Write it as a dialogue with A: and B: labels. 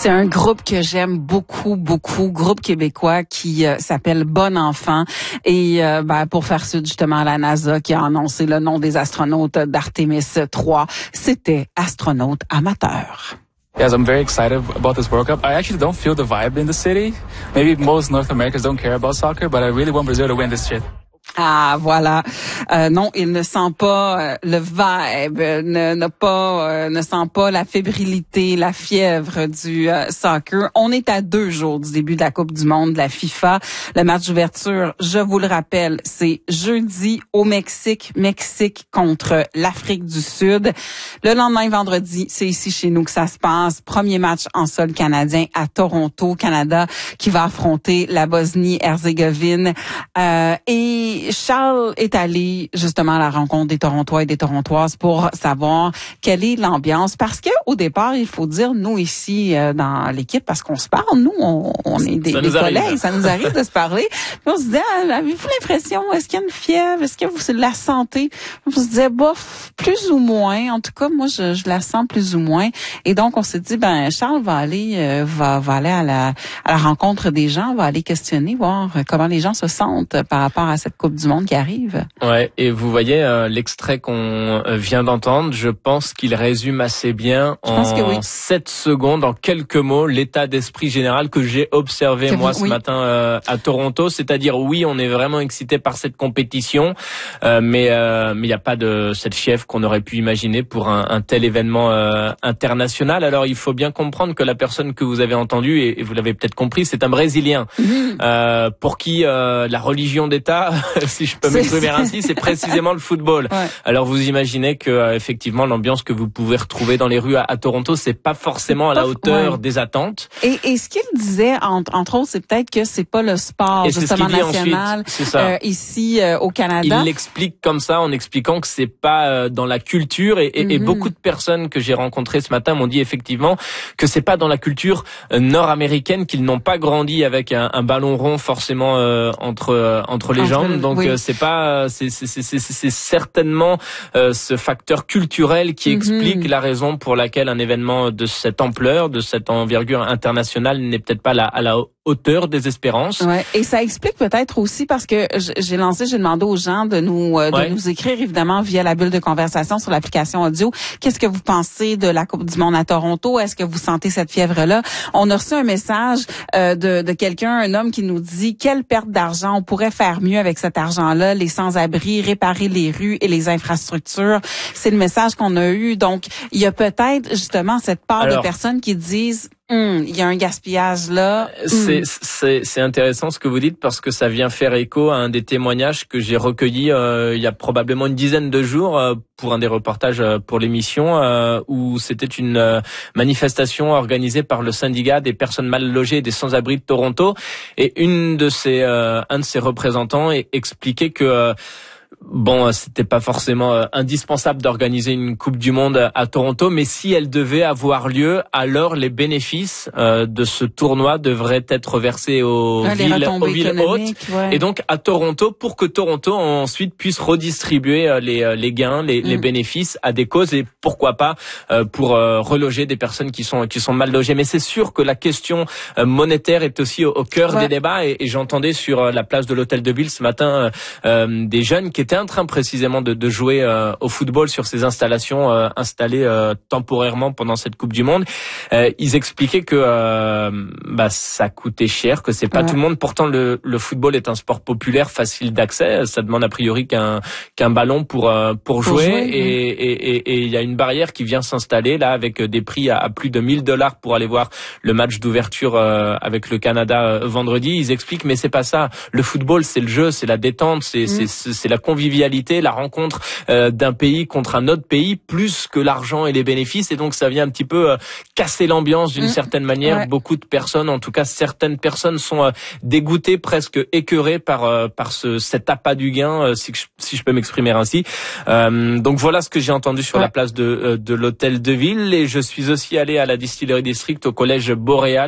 A: C'est un groupe que j'aime beaucoup, groupe québécois qui s'appelle Bon Enfant. Et pour faire suite justement à la NASA qui a annoncé le nom des astronautes d'Artemis 3, c'était astronaute amateur.
B: Yes, I'm very excited about this World Cup. I actually don't feel the vibe in the city. Maybe most North Americans don't care about soccer, but I really want Brazil to win this shit.
A: Ah, voilà. Non, il ne sent pas le vibe, ne sent pas la fébrilité, la fièvre du soccer. On est à 2 jours du début de la Coupe du monde de la FIFA. Le match d'ouverture, je vous le rappelle, c'est jeudi au Mexique contre l'Afrique du Sud. Le lendemain, vendredi, c'est ici chez nous que ça se passe. Premier match en sol canadien à Toronto, Canada, qui va affronter la Bosnie-Herzégovine. Et Charles est allé justement à la rencontre des Torontois et des Torontoises pour savoir quelle est l'ambiance. Parce que au départ, il faut dire, nous ici dans l'équipe, parce qu'on se parle, nous on est des collègues, ça nous arrive de se parler. Puis on se disait, avez-vous l'impression, est-ce qu'il y a une fièvre, est-ce que vous la sentez? On se disait, bof, plus ou moins. En tout cas, moi je la sens plus ou moins. Et donc on s'est dit, Charles va aller à la rencontre des gens, va aller questionner, voir comment les gens se sentent par rapport à cette Coupe du monde qui arrive.
C: Ouais, et vous voyez l'extrait qu'on vient d'entendre, je pense qu'il résume assez bien en 7 secondes, en quelques mots, l'état d'esprit général que j'ai observé ce matin à Toronto. C'est-à-dire, oui, on est vraiment excité par cette compétition, mais il n'y a pas de cette fièvre qu'on aurait pu imaginer pour un tel événement international. Alors, il faut bien comprendre que la personne que vous avez entendue, et vous l'avez peut-être compris, c'est un Brésilien, pour qui la religion d'État si je peux m'exprimer ainsi, c'est précisément le football. Ouais. Alors vous imaginez que effectivement l'ambiance que vous pouvez retrouver dans les rues à Toronto, c'est pas forcément à la hauteur des attentes.
A: Et ce qu'il disait entre autres, c'est peut-être que c'est pas le sport justement national ici au Canada.
C: Il l'explique comme ça en expliquant que c'est pas dans la culture et beaucoup de personnes que j'ai rencontrées ce matin m'ont dit effectivement que c'est pas dans la culture nord-américaine, qu'ils n'ont pas grandi avec un ballon rond forcément entre les jambes. Donc c'est certainement ce facteur culturel qui explique la raison pour laquelle un événement de cette ampleur, de cette envergure internationale n'est peut-être pas à la hauteur des espérances.
A: Ouais, et ça explique peut-être aussi parce que j'ai demandé aux gens de nous écrire évidemment via la bulle de conversation sur l'application audio. Qu'est-ce que vous pensez de la Coupe du monde à Toronto? Est-ce que vous sentez cette fièvre-là? On a reçu un message de quelqu'un, un homme qui nous dit quelle perte d'argent, on pourrait faire mieux avec cet argent-là, les sans-abri, réparer les rues et les infrastructures. C'est le message qu'on a eu. Donc, il y a peut-être justement cette part de personnes qui disent il y a un gaspillage là.
C: C'est intéressant ce que vous dites parce que ça vient faire écho à un des témoignages que j'ai recueillis il y a probablement une dizaine de jours pour un des reportages pour l'émission où c'était une manifestation organisée par le syndicat des personnes mal logées et des sans-abri de Toronto et un de ses représentants expliquait que c'était pas forcément indispensable d'organiser une Coupe du Monde à Toronto, mais si elle devait avoir lieu, alors les bénéfices de ce tournoi devraient être versés aux villes hôtes. Ouais. Et donc à Toronto, pour que Toronto ensuite puisse redistribuer les gains, les bénéfices à des causes et pourquoi pas pour reloger des personnes qui sont mal logées. Mais c'est sûr que la question monétaire est aussi au cœur des débats et j'entendais sur la place de l'Hôtel de Ville ce matin des jeunes qui étaient en train précisément de jouer au football sur ces installations installées temporairement pendant cette Coupe du Monde. Ils expliquaient que ça coûtait cher, que c'est pas tout le monde. Pourtant, le football est un sport populaire, facile d'accès. Ça demande a priori qu'un ballon pour jouer. Et il y a une barrière qui vient s'installer là avec des prix à plus de $1000 pour aller voir le match d'ouverture avec le Canada vendredi. Ils expliquent, mais c'est pas ça. Le football, c'est le jeu, c'est la détente, c'est la convivialité, la rencontre d'un pays contre un autre pays, plus que l'argent et les bénéfices. Et donc, ça vient un petit peu casser l'ambiance d'une certaine manière. Ouais. Beaucoup de personnes, en tout cas certaines personnes, sont dégoûtées, presque écœurées par cet appât du gain, si je peux m'exprimer ainsi. Donc voilà ce que j'ai entendu sur la place de l'Hôtel de Ville. Et je suis aussi allé à la Distillery District au collège Boréal.